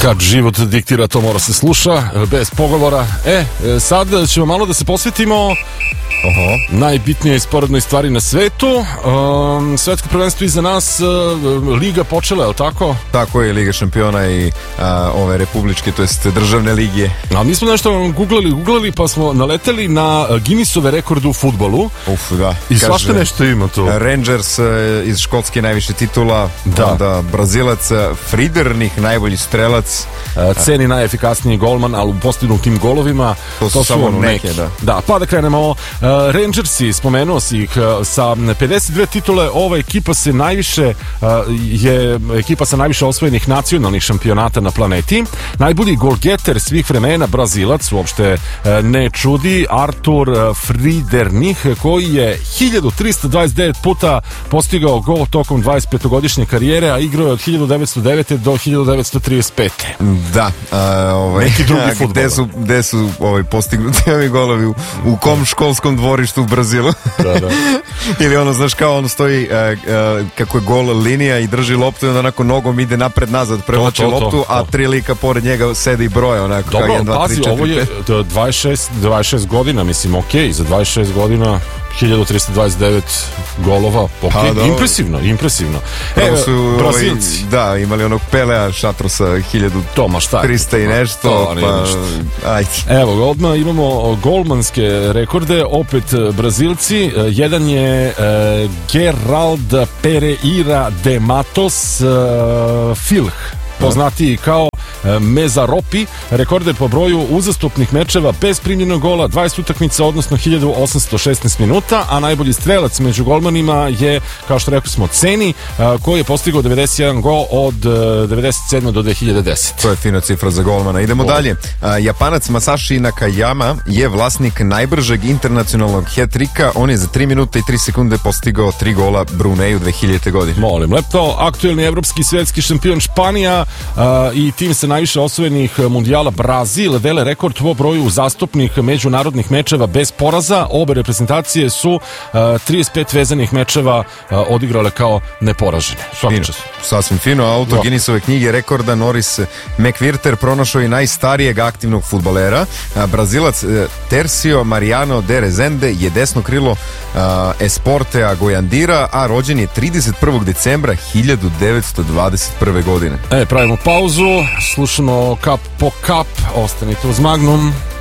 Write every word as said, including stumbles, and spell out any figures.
Kad život diktira, to mora se sluša, bez pogovora. E, sad ćemo malo da se posvetimo Oho. najbitnijoj sporednoj stvari na svetu. Um, svetsko prvenstvo iza nas, uh, Liga počela, je li tako? Tako je, Liga šampiona i a, ove republičke, to jest državne lige. A mi smo nešto googlali, googlali, pa smo naleteli na Guinnessove rekorde u fudbalu. Uf, da. I svašta nešto ima tu. Rangers iz Škotske najviše titula, da. Onda Brazilac Fridernih, najbolji strelac. Ceni najefikasniji golman, ali u postignutim golovima to su, to su samo neke, da. Da, pa da krenemo. Uh, Rangersi, spomenuo si ih, uh, sa pedeset dve titule, ova ekipa se najviše uh, je ekipa sa najviše osvojenih nacionalnih šampionata na planeti. Najbolji golgeter svih vremena, Brazilac, uopšte uh, ne čudi, Artur Fridernih, koji je hiljadu trista dvadeset devet puta postigao gol tokom dvadesetpetogodišnje karijere, a igrao je od hiljadu devetsto devete do hiljadu devetsto trideset pete. Da, a, ovaj, neki drugi fudbal. Gde su, gde su ovaj, postignuti ovi golovi? U, u kom školskom dvorištu u Brazilu? Da, da. Ili ono, znaš, kao ono stoji a, a, kako je gol linija i drži loptu i onda onako nogom ide napred-nazad, prevlači loptu, to, to. a tri lika pored njega sedi i broje onako. Dobro, kao jedan, dva, pazi, tri, četiri, ovo je dvadeset šest godina, mislim, okej, okay, za dvadeset šest godina hiljadu trista dvadeset devet golova, okay, pa, impresivno, impresivno. Evo su, Brazilci. Ovaj, da, imali onog Pelea šatru sa hiljadu trista i nešto. To, pa, ajde. Evo, odmah imamo golmanske rekorde, opet Brazilci. Jedan je uh, Gerald Pereira de Matos uh, Filh, poznatiji kao Mezaropi, rekorde po broju uzastopnih mečeva bez primljenog gola, dvadeset utakmica, odnosno hiljadu osamsto šesnaest minuta, a najbolji strelac među golmanima je, kao što rekli smo, Ceni, koji je postigao devedeset jedan gol od devedeset sedme do dve hiljade desete. To je fina cifra za golmana. Idemo o. dalje. Japanac Masashi Nakayama je vlasnik najbržeg internacionalnog hat-trika. On je za tri minuta i tri sekunde postigao tri gola Bruneju dve hiljadite godine. Molim, lepo. Aktuelni evropski svetski šampion Španija a, i tim se najviše osvojenih mundijala Brazil dele rekord po broju uzastopnih međunarodnih mečeva bez poraza. Obe reprezentacije su uh, trideset pet vezanih mečeva uh, odigrale kao neporažene. Fino, sasvim fino. Autor Guinnessove knjige rekorda Norris McWhirter pronašao i najstarijeg aktivnog fudbalera. Uh, Brazilac uh, Tercio Mariano de Rezende je desno krilo uh, Esportea Gojandira, a rođen je trideset prvog decembra hiljadu devetsto dvadeset prve godine. E, pravimo pauzu, slušamo kap po kap, ostanite uz Magnum.